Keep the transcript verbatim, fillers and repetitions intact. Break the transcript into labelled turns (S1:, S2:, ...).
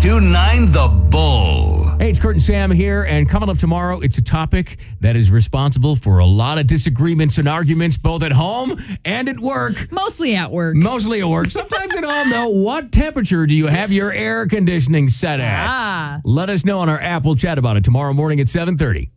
S1: two nine The Bull.
S2: Hey, it's Kurt and Sam here, and coming up tomorrow, it's a topic that is responsible for a lot of disagreements and arguments, both at home and at work.
S3: Mostly at work.
S2: Mostly at work. Sometimes at home, though. What temperature do you have your air conditioning set at?
S3: Ah.
S2: Let us know on our app. We'll chat about it tomorrow morning at seven thirty.